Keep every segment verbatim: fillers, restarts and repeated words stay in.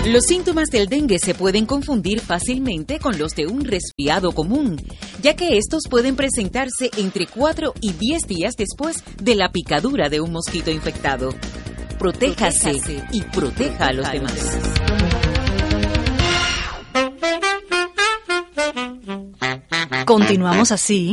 Los síntomas del dengue se pueden confundir fácilmente con los de un resfriado común, ya que estos pueden presentarse entre cuatro y diez días después de la picadura de un mosquito infectado. Protéjase, Protéjase y proteja a los demás. Continuamos así.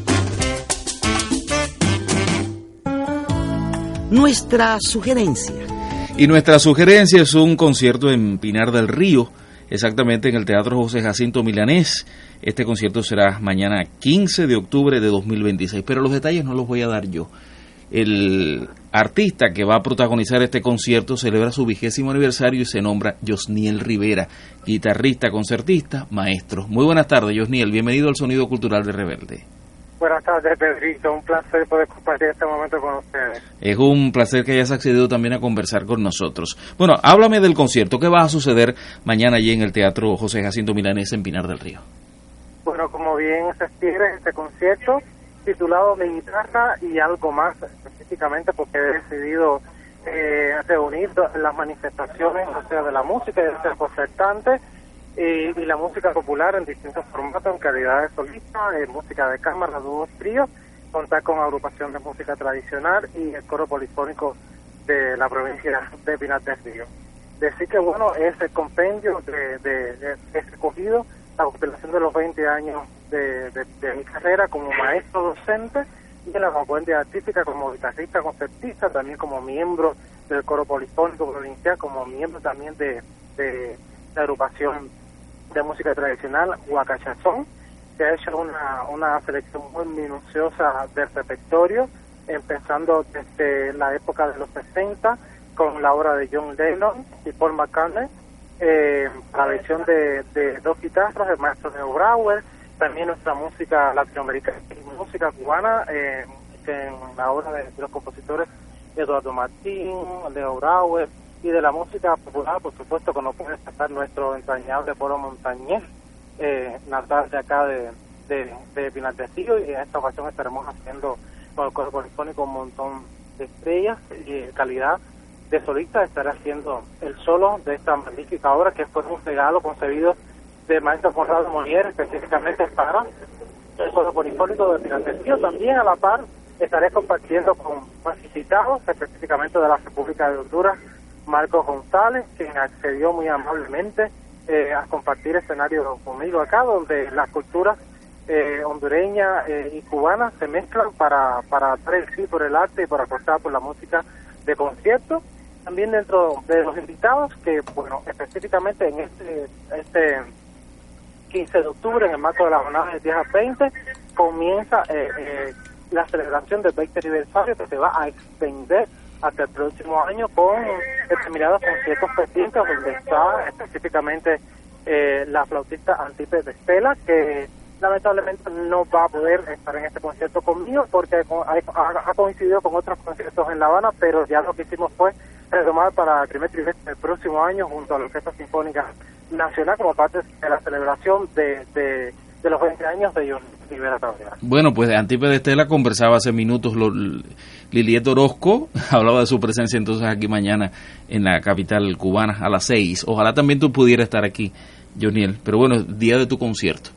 Nuestra sugerencia. Y nuestra sugerencia es un concierto en Pinar del Río, exactamente en el Teatro José Jacinto Milanés. Este concierto será mañana quince de octubre de dos mil veintiséis, pero los detalles no los voy a dar yo. El artista que va a protagonizar este concierto celebra su vigésimo aniversario y se nombra Josniel Rivera, guitarrista, concertista, maestro. Muy buenas tardes, Josniel, bienvenido al Sonido Cultural de Rebelde. Buenas tardes, Pedrito. Un placer poder compartir este momento con ustedes. Es un placer que hayas accedido también a conversar con nosotros. Bueno, háblame del concierto. ¿Qué va a suceder mañana allí en el Teatro José Jacinto Milanés en Pinar del Río? Bueno, como bien se refiere, este concierto titulado Mi Guitarra y Algo Más, específicamente porque he decidido eh, reunir las manifestaciones, o sea, de la música y del ser concertante, Y, y la música popular en distintos formatos, en calidad de solista, en música de cámara, dúos, tríos, contar con agrupación de música tradicional y el coro polifónico de la provincia de Pinar del Río. Decir que, bueno, es el compendio de, de, de, de escogido la compilación de los veinte años de, de, de mi carrera como maestro docente y en la vanguardia artística como guitarrista, concertista, también como miembro del coro polifónico provincial, como miembro también de, de la agrupación de música tradicional Huacachazón. Se ha hecho una, una selección muy minuciosa del repertorio, empezando desde la época de los sesenta con la obra de John Lennon y Paul McCartney, eh, la versión de, de dos guitarras del maestro Leo Brauer, también nuestra música latinoamericana y música cubana, eh, en la obra de, de los compositores Eduardo Martín, Leo Brauer, y de la música popular, por supuesto, que no puede faltar nuestro entrañable Polo Montañés, eh, natal de acá de, de, de Pinar del Río, y en esta ocasión estaremos haciendo con el coro polifónico un montón de estrellas y calidad de solista. Estará haciendo el solo de esta magnífica obra, que fue un regalo concebido del maestro Conrado Molière, específicamente para el coro polifónico de Pinar del Río. También a la par estaré compartiendo con más visitados, específicamente de la República de Honduras, Marcos González, quien accedió muy amablemente eh, a compartir escenario conmigo acá, donde las culturas eh, hondureña eh, y cubana se mezclan para, para dar el sí por el arte y por apostar por la música de concierto. También dentro de los invitados, que bueno, específicamente en este este quince de octubre, en el marco de la jornada de diez a veinte, comienza eh, eh, la celebración del veinte aniversario, que se va a extender hasta el próximo año con determinados conciertos pendientes, donde está específicamente eh, la flautista Antípe de Estela, que lamentablemente no va a poder estar en este concierto conmigo porque ha, ha coincidido con otros conciertos en La Habana, pero ya lo que hicimos fue retomar para el primer trimestre del próximo año junto a la Orquesta Sinfónica Nacional como parte de la celebración de, de, de los veinte años de John Rivera Cabrera. Bueno, pues de Antípe de Estela conversaba hace minutos lo, Liliet Orozco, hablaba de su presencia entonces aquí mañana en la capital cubana a las seis. Ojalá también tú pudieras estar aquí, Josniel, pero bueno, día de tu concierto.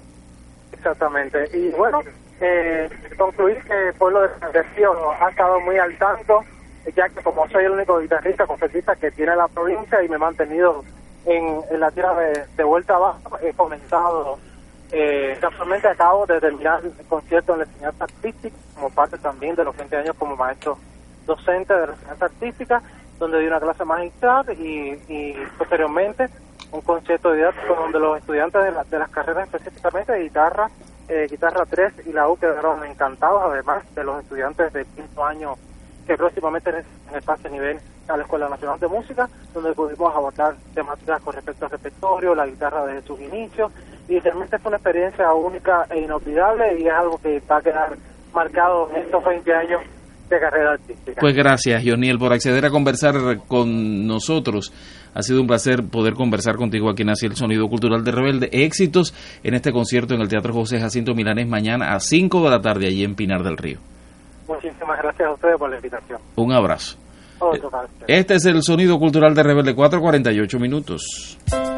Exactamente, y bueno, eh, concluir que el pueblo de San Río ha estado muy al tanto, ya que como soy el único guitarrista, concertista que tiene la provincia y me he mantenido en, en la tierra de, de vuelta abajo, he comentado, eh, casualmente acabo de terminar el concierto en la enseñanza artística, como parte también de los veinte años como maestro docente de la enseñanza artística, donde di una clase magistral y, y posteriormente un concierto didáctico donde los estudiantes de, la, de las carreras específicamente de guitarra, eh, guitarra tres y la U quedaron encantados, además de los estudiantes del quinto año que próximamente en el pase a nivel a la Escuela Nacional de Música, donde pudimos abordar temáticas con respecto al repertorio, la guitarra desde sus inicios, y realmente fue una experiencia única e inolvidable y es algo que va a quedar marcado en estos veinte años de carrera artística. Pues gracias, Josniel, por acceder a conversar con nosotros. Ha sido un placer poder conversar contigo aquí en Así el Sonido Cultural de Rebelde. Éxitos en este concierto en el Teatro José Jacinto Milanés mañana a cinco de la tarde allí en Pinar del Río. Muchísimas gracias a ustedes por la invitación. Un abrazo. Otro para usted. Este es el sonido cultural de Rebelde, cuatro cuarenta y ocho minutos.